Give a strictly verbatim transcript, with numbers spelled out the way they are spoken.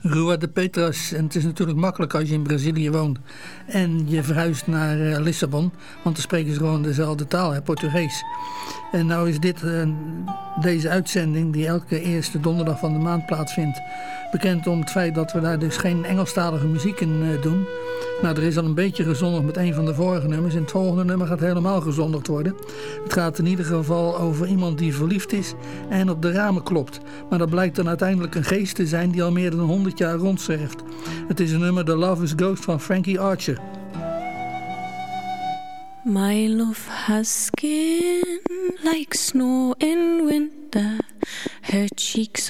Rua de Petras. En het is natuurlijk makkelijk als je in Brazilië woont en je verhuist naar uh, Lissabon, want dan spreken ze gewoon dezelfde taal, hè, Portugees. En nou is dit, uh, deze uitzending, die elke eerste donderdag van de maand plaatsvindt, bekend om het feit dat we daar dus geen Engelstalige muziek in uh, doen. Nou, er is al een beetje gezondigd met een van de vorige nummers. En het volgende nummer gaat helemaal gezondigd worden. Het gaat in ieder geval over iemand die verliefd is en op de ramen klopt. Maar dat blijkt dan uiteindelijk een geest te zijn die al meer dan honderd jaar rondzwerft. Het is een nummer The Lover's Ghost van Frankie Archer. My love has skin like snow in winter. Her cheeks